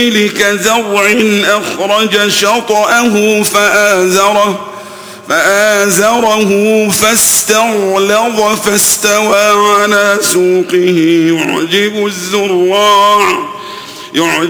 كزرع أخرج شطأه فآزره فاستغلظ فاستوى على سوقه يعجب الزراع